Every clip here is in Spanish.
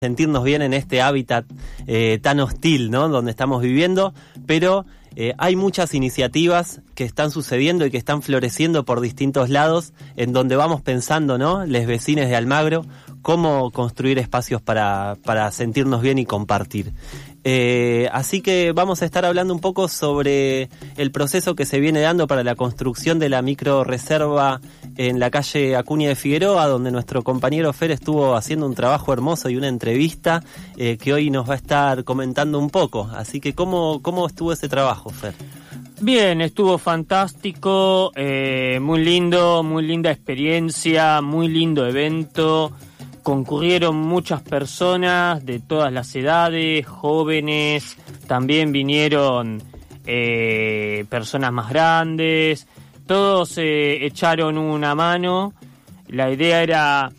sentirnos bien en este hábitat tan hostil, ¿no? Donde estamos viviendo, pero hay muchas iniciativas que están sucediendo y que están floreciendo por distintos lados, en donde vamos pensando, ¿no? Les vecines de Almagro, cómo construir espacios para sentirnos bien y compartir. Así que vamos a estar hablando un poco sobre el proceso que se viene dando para la construcción de la microreserva en la calle Acuña de Figueroa, donde nuestro compañero Fer estuvo haciendo un trabajo hermoso y una entrevista que hoy nos va a estar comentando un poco. Así que, ¿cómo estuvo ese trabajo, Fer? Bien, estuvo fantástico, muy lindo, muy linda experiencia, muy lindo evento. Concurrieron muchas personas de todas las edades, jóvenes, también vinieron personas más grandes, todos echaron una mano. La idea era,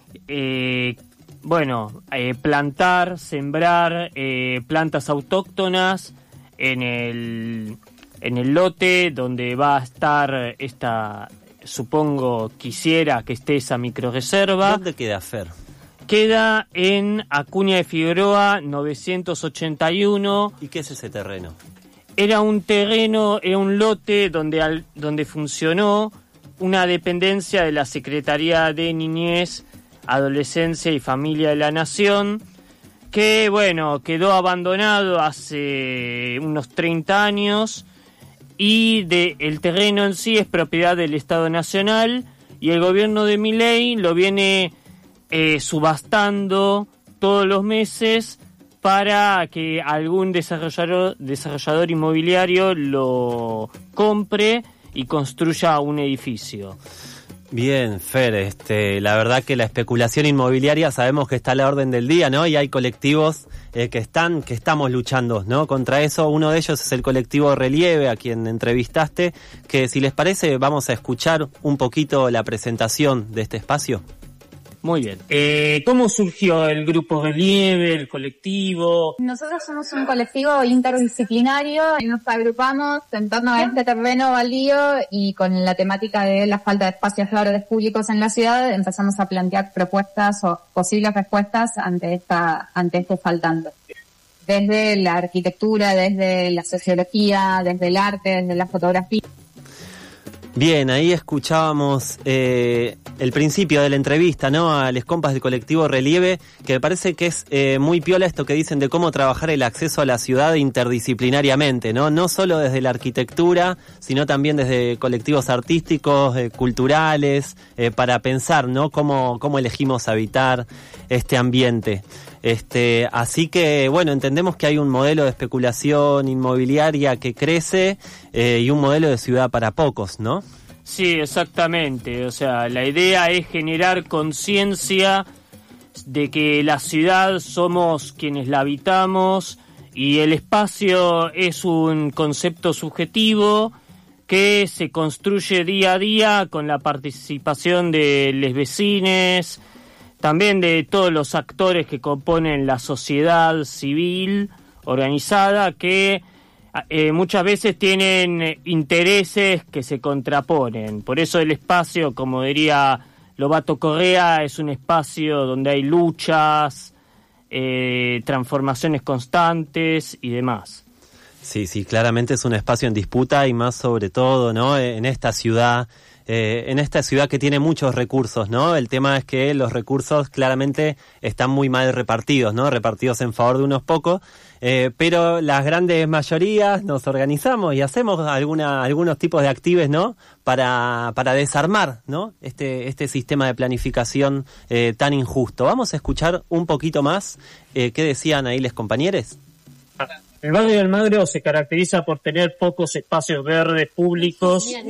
plantar, sembrar plantas autóctonas en el lote donde va a estar quisiera que esté esa microreserva. ¿Dónde queda, Fer? Queda en Acuña de Figueroa 981. ¿Y qué es ese terreno? Era un lote donde funcionó una dependencia de la Secretaría de Niñez, Adolescencia y Familia de la Nación, que quedó abandonado hace unos 30 años. Y el terreno en sí es propiedad del Estado Nacional y el gobierno de Milei lo viene subastando todos los meses para que algún desarrollador inmobiliario lo compre y construya un edificio. Bien, Fer, la verdad que la especulación inmobiliaria sabemos que está a la orden del día, ¿no? Y hay colectivos que estamos luchando, ¿no? Contra eso. Uno de ellos es el colectivo Relieve, a quien entrevistaste, que si les parece vamos a escuchar un poquito la presentación de este espacio. Muy bien. ¿Cómo surgió el grupo Relieve, el colectivo? Nosotros somos un colectivo interdisciplinario y nos agrupamos en torno a este terreno baldío y con la temática de la falta de espacios verdes públicos en la ciudad empezamos a plantear propuestas o posibles respuestas ante este faltante. Desde la arquitectura, desde la sociología, desde el arte, desde la fotografía. Bien, ahí escuchábamos el principio de la entrevista, ¿no? A los compas del colectivo Relieve, que me parece que es muy piola esto que dicen de cómo trabajar el acceso a la ciudad interdisciplinariamente, ¿no? No solo desde la arquitectura, sino también desde colectivos artísticos, culturales, para pensar, ¿no? Cómo elegimos habitar este ambiente. Así que, entendemos que hay un modelo de especulación inmobiliaria que crece y un modelo de ciudad para pocos, ¿no? Sí, exactamente. O sea, la idea es generar conciencia de que la ciudad somos quienes la habitamos y el espacio es un concepto subjetivo que se construye día a día con la participación de los vecinos, también de todos los actores que componen la sociedad civil organizada, que muchas veces tienen intereses que se contraponen. Por eso el espacio, como diría Lobato Correa, es un espacio donde hay luchas, transformaciones constantes y demás. Sí, claramente es un espacio en disputa y más sobre todo, ¿no? En esta ciudad que tiene muchos recursos, ¿no? El tema es que los recursos claramente están muy mal repartidos, ¿no? Repartidos en favor de unos pocos, pero las grandes mayorías nos organizamos y hacemos algunos tipos de actives, ¿no? Para desarmar, ¿no? Este sistema de planificación tan injusto. Vamos a escuchar un poquito más qué decían ahí los compañeros. El barrio de Almagro se caracteriza por tener pocos espacios verdes públicos y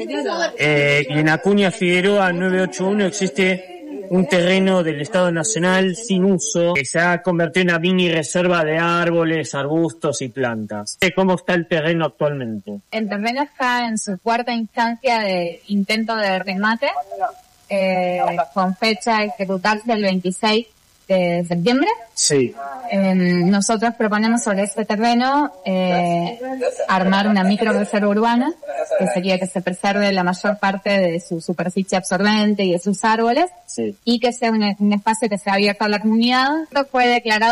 en Acuña Figueroa 981 existe un terreno del Estado Nacional sin uso que se ha convertido en una mini reserva de árboles, arbustos y plantas. ¿Cómo está el terreno actualmente? El terreno está en su cuarta instancia de intento de remate con fecha de ejecutarse el 26 de septiembre. Sí. nosotros proponemos sobre este terreno armar una micro-reserva urbana, que sería que se preserve la mayor parte de su superficie absorbente y de sus árboles, y que sea un espacio que sea abierto a la comunidad. Esto fue declarado